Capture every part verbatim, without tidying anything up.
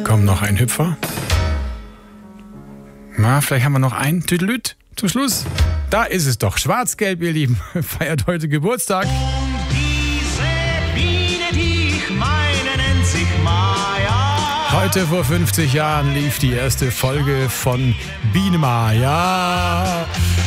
Komm, noch ein Hüpfer. Na, vielleicht haben wir noch einen Tüdelüt zum Schluss. Da ist es doch. Schwarz-Gelb, ihr Lieben, feiert heute Geburtstag. Und diese Biene, die ich meine, nennt sich Maya. Heute vor fünfzig Jahren lief die erste Folge von Biene Maya.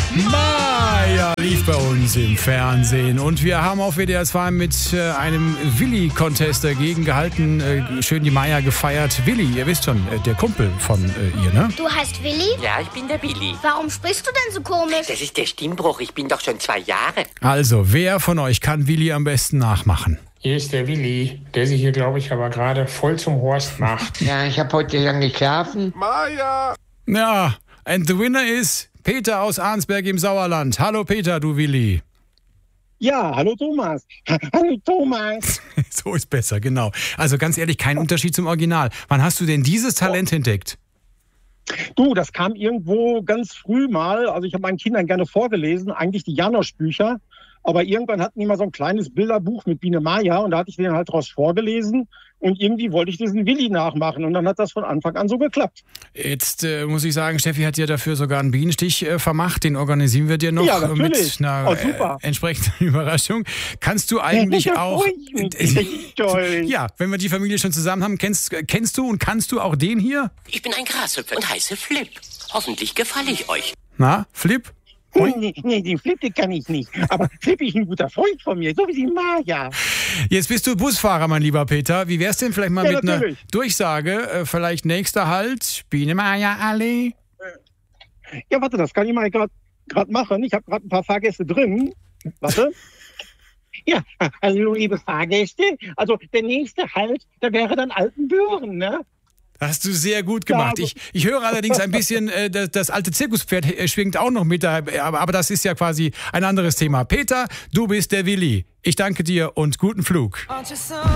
Maya lief bei uns im Fernsehen und wir haben auf W D R zwei mit äh, einem Willi-Contest dagegen gehalten, äh, schön die Maya gefeiert. Willi, ihr wisst schon, äh, der Kumpel von äh, ihr, ne? Du heißt Willi? Ja, ich bin der Willi. Warum sprichst du denn so komisch? Das ist der Stimmbruch. Ich bin doch schon zwei Jahre. Also, wer von euch kann Willi am besten nachmachen? Hier ist der Willi, der sich hier, glaube ich, aber gerade voll zum Horst macht. Ja, ich habe heute lange geschlafen. Ja, and the winner is Peter aus Arnsberg im Sauerland. Hallo Peter, du Willi. Ja, hallo Thomas. Hallo Thomas. So ist besser, genau. Also ganz ehrlich, kein Unterschied zum Original. Wann hast du denn dieses Talent entdeckt? Du, das kam irgendwo ganz früh mal. Also ich habe meinen Kindern gerne vorgelesen, eigentlich die Janosch-Bücher. Aber irgendwann hatten die mal so ein kleines Bilderbuch mit Biene Maya und da hatte ich denen halt draus vorgelesen und irgendwie wollte ich diesen Willi nachmachen und dann hat das von Anfang an so geklappt. Jetzt äh, muss ich sagen, Steffi hat dir dafür sogar einen Bienenstich äh, vermacht, den organisieren wir dir noch Ja, mit natürlich. einer Oh, super. äh, entsprechenden Überraschung. Kannst du eigentlich Ja, auch... freue ich mich. Richtig toll. Ja, wenn wir die Familie schon zusammen haben, kennst, kennst du und kannst du auch den hier? Ich bin ein Grashüpfer und heiße Flip. Hoffentlich gefalle ich euch. Na, Flip? Nee, nee, den Flip, den kann ich nicht. Aber Flip ist ein guter Freund von mir, so wie die Maya. Jetzt bist du Busfahrer, mein lieber Peter. Wie wär's denn vielleicht mal Ja, mit einer natürlich. Durchsage? Äh, vielleicht nächster Halt, Biene Maya Allee. Ja, warte, das kann ich mal gerade machen. Ich habe gerade ein paar Fahrgäste drin. Warte. Ja, hallo liebe Fahrgäste. Also der nächste Halt, da wäre dann Altenbüren, ne? Hast du sehr gut gemacht. Ja, Ich, ich höre allerdings ein bisschen, äh, das, das alte Zirkuspferd äh, schwingt auch noch mit, da, aber, aber das ist ja quasi ein anderes Thema. Peter, du bist der Willi. Ich danke dir und guten Flug.